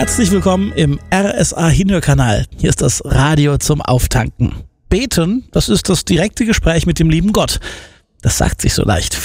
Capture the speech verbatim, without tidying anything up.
Herzlich willkommen im R S A Hinhörkanal. Hier ist das Radio zum Auftanken. Beten, das ist das direkte Gespräch mit dem lieben Gott. Das sagt sich so leicht.